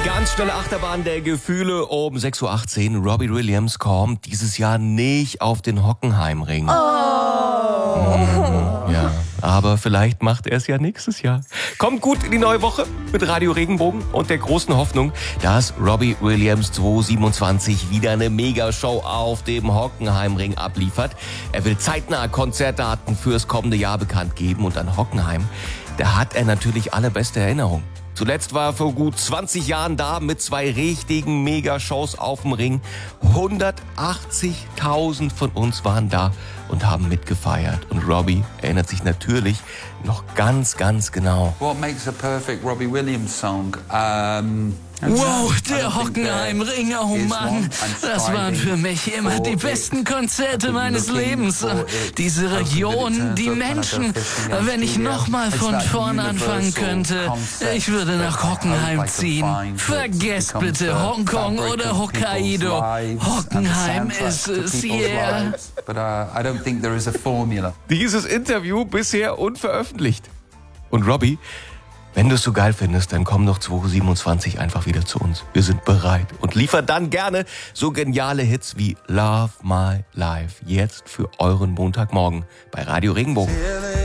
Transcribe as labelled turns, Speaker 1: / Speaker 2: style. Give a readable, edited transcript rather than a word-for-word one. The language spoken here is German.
Speaker 1: Ganz schnelle Achterbahn der Gefühle um 6.18 Uhr. Robbie Williams kommt dieses Jahr nicht auf den Hockenheimring. Ja, aber vielleicht macht er es ja nächstes Jahr. Kommt gut in die neue Woche mit Radio Regenbogen und der großen Hoffnung, dass Robbie Williams 2027 wieder eine Megashow auf dem Hockenheimring abliefert. Er will zeitnah Konzertdaten fürs kommende Jahr bekannt geben und an Hockenheim, da hat er natürlich allerbeste Erinnerungen. Zuletzt war er vor gut 20 Jahren da mit 2 richtigen Megashows auf dem Ring. 180.000 von uns waren da und haben mitgefeiert. Und Robbie erinnert sich natürlich noch ganz genau.
Speaker 2: What makes a perfect Robbie Williams song?
Speaker 3: Wow, der Hockenheimring, oh Mann, das waren für mich immer die besten Konzerte meines Lebens. Diese Region, die Menschen, wenn ich nochmal von vorn anfangen könnte, ich würde nach Hockenheim ziehen. Vergesst bitte Hongkong oder Hokkaido. Hockenheim ist es, yeah.
Speaker 1: Dieses Interview bisher unveröffentlicht. Und Robbie, wenn du es so geil findest, dann komm doch 2027 einfach wieder zu uns. Wir sind bereit und liefer dann gerne so geniale Hits wie Love My Life jetzt für euren Montagmorgen bei Radio Regenbogen.